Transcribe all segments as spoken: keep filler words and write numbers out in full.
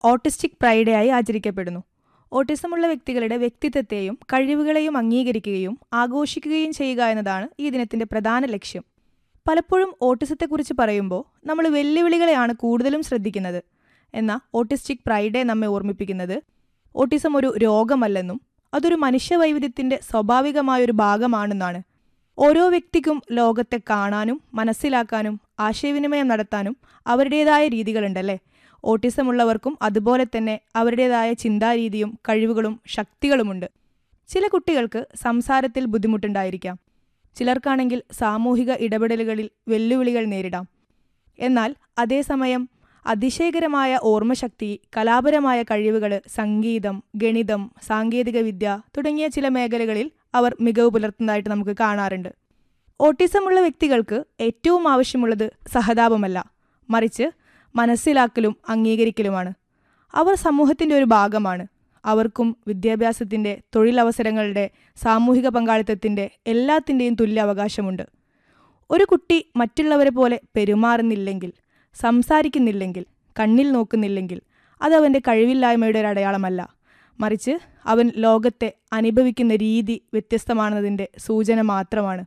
Autistic pride ആയി ആചരിക്കപ്പെടുന്നു. ഓട്ടിസമുള്ള വ്യക്തികളുടെ വ്യക്തിത്വത്തെയും കഴിവുകളെയും അംഗീകരിക്കുകയും ആഘോഷിക്കുകയും ചെയ്യുക എന്നതാണ് ഈ ദിനത്തിന്റെ പ്രധാന ലക്ഷ്യം. പലപ്പോഴും ഓട്ടിസത്തെക്കുറിച്ച് പറയുമ്പോൾ നമ്മൾ വെല്ലുവിളികളെയാണ് കൂടുതലും ശ്രദ്ധിക്കുന്നത്. എന്നാൽ ഓട്ടിസ്റ്റിക് പ്രൈഡ് ഡേ നമ്മെ ഓർമ്മിപ്പിക്കുന്നത് ഓട്ടിസം ഒരു രോഗമല്ലെന്നും അതൊരു മനുഷ്യവൈവിധ്യത്തിന്റെ സ്വാഭാവികമായൊരു ഭാഗമാണെന്നാണ്. ഓരോ വ്യക്തിക്കും ലോകത്തെ കാണാനും മനസ്സിലാക്കാനും ആശയവിനിമയം നടത്താനും അവരുടേതായ രീതികളുണ്ടല്ലേ. ഓട്ടിസമുള്ളവർക്കും അതുപോലെ തന്നെ അവരുടേതായ ചിന്താരീതിയും കഴിവുകളും ശക്തികളുമുണ്ട്. ചില കുട്ടികൾക്ക് സംസാരത്തിൽ ബുദ്ധിമുട്ടുണ്ടായിരിക്കാം, ചിലർക്കാണെങ്കിൽ സാമൂഹിക ഇടപെടലുകളിൽ വെല്ലുവിളികൾ നേരിടാം. എന്നാൽ അതേസമയം അതിശയകരമായ ഓർമ്മശക്തി, കലാപരമായ കഴിവുകൾ, സംഗീതം, ഗണിതം, സാങ്കേതികവിദ്യ തുടങ്ങിയ ചില മേഖലകളിൽ അവർ മികവ് പുലർത്തുന്നതായിട്ട് നമുക്ക് കാണാറുണ്ട്. ഓട്ടിസമുള്ള വ്യക്തികൾക്ക് ഏറ്റവും ആവശ്യമുള്ളത് സഹതാപമല്ല, മറിച്ച് മനസ്സിലാക്കലും അംഗീകരിക്കലുമാണ്. അവർ സമൂഹത്തിൻ്റെ ഒരു ഭാഗമാണ്. അവർക്കും വിദ്യാഭ്യാസത്തിൻ്റെ, തൊഴിലവസരങ്ങളുടെ, സാമൂഹിക പങ്കാളിത്തത്തിൻ്റെ എല്ലാത്തിൻ്റെയും തുല്യ അവകാശമുണ്ട്. ഒരു കുട്ടി മറ്റുള്ളവരെ പോലെ പെരുമാറുന്നില്ലെങ്കിൽ, സംസാരിക്കുന്നില്ലെങ്കിൽ, കണ്ണിൽ നോക്കുന്നില്ലെങ്കിൽ അതവൻ്റെ കഴിവില്ലായ്മയുടെ ഒരു അടയാളമല്ല, മറിച്ച് അവൻ ലോകത്തെ അനുഭവിക്കുന്ന രീതി വ്യത്യസ്തമാണെന്നതിൻ്റെ സൂചന മാത്രമാണ്.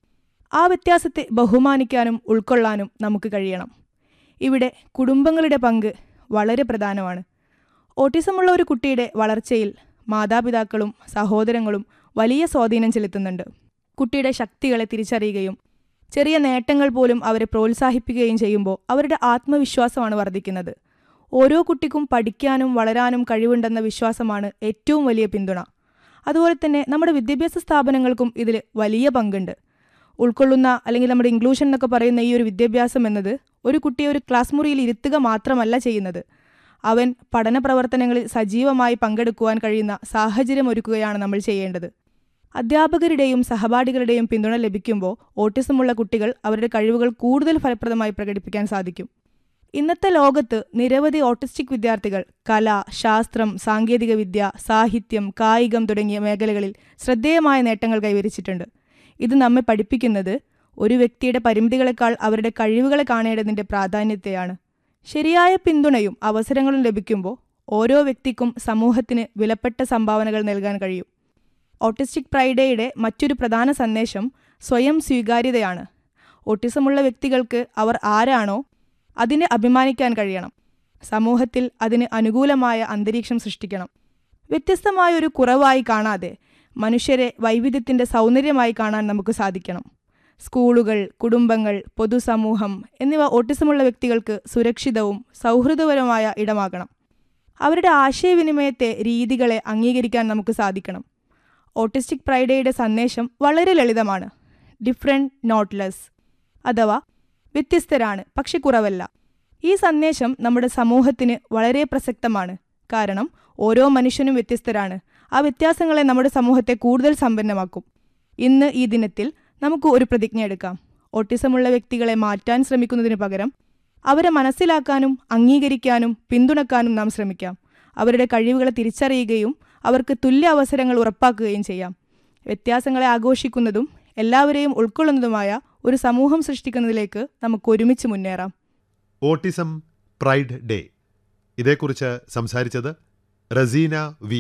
ആ വ്യത്യാസത്തെ ബഹുമാനിക്കാനും ഉൾക്കൊള്ളാനും നമുക്ക് കഴിയണം. ഇവിടെ കുടുംബങ്ങളുടെ പങ്ക് വളരെ പ്രധാനമാണ്. ഓട്ടിസമുള്ള ഒരു കുട്ടിയുടെ വളർച്ചയിൽ മാതാപിതാക്കളും സഹോദരങ്ങളും വലിയ സ്വാധീനം ചെലുത്തുന്നുണ്ട്. കുട്ടിയുടെ ശക്തികളെ തിരിച്ചറിയുകയും ചെറിയ നേട്ടങ്ങൾ പോലും അവരെ പ്രോത്സാഹിപ്പിക്കുകയും ചെയ്യുമ്പോൾ അവരുടെ ആത്മവിശ്വാസമാണ് വർദ്ധിക്കുന്നത്. ഓരോ കുട്ടിക്കും പഠിക്കാനും വളരാനും കഴിവുണ്ടെന്ന വിശ്വാസമാണ് ഏറ്റവും വലിയ പിന്തുണ. അതുപോലെ തന്നെ നമ്മുടെ വിദ്യാഭ്യാസ സ്ഥാപനങ്ങൾക്കും ഇതിൽ വലിയ പങ്കുണ്ട്. ഉൾക്കൊള്ളുന്ന അല്ലെങ്കിൽ നമ്മുടെ ഇൻക്ലൂഷൻ എന്നൊക്കെ പറയുന്ന ഈ ഒരു വിദ്യാഭ്യാസം എന്നത് ഒരു കുട്ടിയെ ഒരു ക്ലാസ് മുറിയിൽ ഇരുത്തുക മാത്രമല്ല ചെയ്യുന്നത്, അവൻ പഠന പ്രവർത്തനങ്ങളിൽ സജീവമായി പങ്കെടുക്കുവാൻ കഴിയുന്ന സാഹചര്യം ഒരുക്കുകയാണ് നമ്മൾ ചെയ്യേണ്ടത്. അധ്യാപകരുടെയും സഹപാഠികളുടെയും പിന്തുണ ലഭിക്കുമ്പോൾ ഓട്ടിസമുള്ള കുട്ടികൾ അവരുടെ കഴിവുകൾ കൂടുതൽ ഫലപ്രദമായി പ്രകടിപ്പിക്കാൻ സാധിക്കും. ഇന്നത്തെ ലോകത്ത് നിരവധി ഓട്ടിസ്റ്റിക് വിദ്യാർത്ഥികൾ കല, ശാസ്ത്രം, സാങ്കേതികവിദ്യ, സാഹിത്യം, കായികം തുടങ്ങിയ മേഖലകളിൽ ശ്രദ്ധേയമായ നേട്ടങ്ങൾ കൈവരിച്ചിട്ടുണ്ട്. ഇത് നമ്മെ പഠിപ്പിക്കുന്നത് ഒരു വ്യക്തിയുടെ പരിമിതികളെക്കാൾ അവരുടെ കഴിവുകളെ കാണേണ്ടതിൻ്റെ പ്രാധാന്യത്തെയാണ്. ശരിയായ പിന്തുണയും അവസരങ്ങളും ലഭിക്കുമ്പോൾ ഓരോ വ്യക്തിക്കും സമൂഹത്തിന് വിലപ്പെട്ട സംഭാവനകൾ നൽകാൻ കഴിയും. ഓട്ടിസ്റ്റിക് പ്രൈഡ് ഡേയുടെ മറ്റൊരു പ്രധാന സന്ദേശം സ്വയം സ്വീകാര്യതയാണ്. ഓട്ടിസമുള്ള വ്യക്തികൾക്ക് അവർ ആരാണോ അതിന് അഭിമാനിക്കാൻ കഴിയണം. സമൂഹത്തിൽ അതിന് അനുകൂലമായ അന്തരീക്ഷം സൃഷ്ടിക്കണം. വ്യത്യസ്തമായ ഒരു കുറവായി കാണാതെ മനുഷ്യരെ വൈവിധ്യത്തിൻ്റെ സൗന്ദര്യമായി കാണാൻ നമുക്ക് സാധിക്കണം. സ്കൂളുകൾ, കുടുംബങ്ങൾ, പൊതുസമൂഹം എന്നിവ ഓട്ടിസമുള്ള വ്യക്തികൾക്ക് സുരക്ഷിതവും സൗഹൃദപരമായ ഇടമാകണം. അവരുടെ ആശയവിനിമയത്തെ, രീതികളെ അംഗീകരിക്കാൻ നമുക്ക് സാധിക്കണം. ഓട്ടിസ്റ്റിക് പ്രൈഡ് ഡേയുടെ സന്ദേശം വളരെ ലളിതമാണ്. ഡിഫറെൻറ്റ് നോട്ട് ലെസ്, അഥവാ വ്യത്യസ്തരാണ് പക്ഷെ കുറവല്ല. ഈ സന്ദേശം നമ്മുടെ സമൂഹത്തിന് വളരെ പ്രസക്തമാണ്. കാരണം ഓരോ മനുഷ്യനും വ്യത്യസ്തരാണ്. ആ വ്യത്യാസങ്ങളെ നമ്മുടെ സമൂഹത്തെ കൂടുതൽ സമ്പന്നമാക്കും. ഇന്ന് ഈ ദിനത്തിൽ നമുക്ക് ഒരു പ്രതിജ്ഞ എടുക്കാം. ഓട്ടിസമുള്ള വ്യക്തികളെ മാറ്റാൻ ശ്രമിക്കുന്നതിന് പകരം അവരെ മനസ്സിലാക്കാനും അംഗീകരിക്കാനും പിന്തുണക്കാനും നാം ശ്രമിക്കാം. അവരുടെ കഴിവുകളെ തിരിച്ചറിയുകയും അവർക്ക് തുല്യ അവസരങ്ങൾ ഉറപ്പാക്കുകയും ചെയ്യാം. വ്യത്യാസങ്ങളെ ആഘോഷിക്കുന്നതും എല്ലാവരെയും ഉൾക്കൊള്ളുന്നതുമായ ഒരു സമൂഹം സൃഷ്ടിക്കുന്നതിലേക്ക് നമുക്ക് ഒരുമിച്ച് മുന്നേറാം. ഓട്ടിസം പ്രൈഡ് ഡേ, ഇതേക്കുറിച്ച് സംസാരിച്ചത് Razeena V.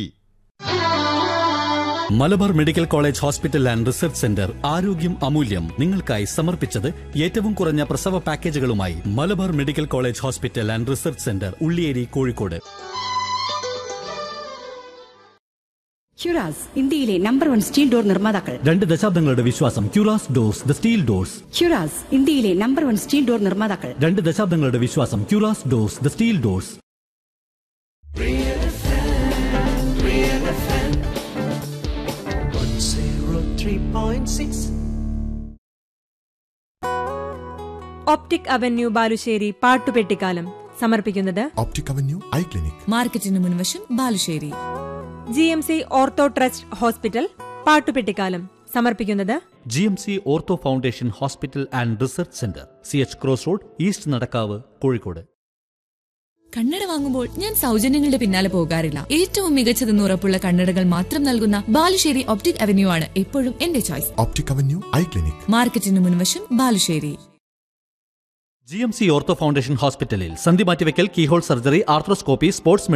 Malabar medical college hospital and research centre ആരോഗ്യം അമൂല്യം നിങ്ങൾക്കായി സമർപ്പിച്ചത് ഏറ്റവും കുറഞ്ഞ പ്രസവ പാക്കേജുകളുമായി Malabar medical college hospital and research centre, Ulliyeri, Kozhikode. ക്യൂറാസ്, ഇന്ത്യയിലെ നമ്പർ വൺ സ്റ്റീൽ ഡോർ നിർമ്മാതാക്കൾ. രണ്ട് ദശാബ്ദങ്ങളുടെ വിശ്വാസം. ക്യൂറാസ് ഡോർസ്, ദ സ്റ്റീൽ ഡോർസ്. ക്യൂറാസ്, ഇന്ത്യയിലെ നമ്പർ വൺ സ്റ്റീൽ ഡോർ നിർമ്മാതാക്കൾ. രണ്ട് ദശാബ്ദങ്ങളുടെ വിശ്വാസം. ക്യൂറാസ് doors, the steel doors. Optic avenue Balussery പാട്ടുപെട്ടിക്കാലം സമർപ്പിക്കുന്നത് ഒപ്റ്റിക് അവന്യൂ ഐ ക്ലിനിക്, മാർക്കറ്റിന് മുൻവശം, Balussery. G M C ortho trust hospital പാട്ടുപെട്ടിക്കാലം സമർപ്പിക്കുന്നത് G M C ortho foundation hospital and research centre, C H cross road, east Nadakkavu, Kozhikode. കണ്ണട വാങ്ങുമ്പോൾ ഞാൻ സൗജന്യങ്ങളുടെ പിന്നാലെ പോകാറില്ല. ഏറ്റവും മികച്ചതെന്ന് ഉറപ്പുള്ള കണ്ണടകൾ മാത്രം നൽകുന്ന ബാലുശ്ശേരി ഒപ്റ്റിക് അവന്യൂ ആണ് എപ്പോഴും എന്റെ choice. Optic avenue I clinic, മാർക്കറ്റിന് മുൻവശം, Balussery. G M C ortho foundation ഹോസ്പിറ്റലിൽ സന്ധി മാറ്റിവെക്കൽ, കീഹോൾ സർജറി, ആർത്രോസ്കോപ്പി, സ്പോർട്സ്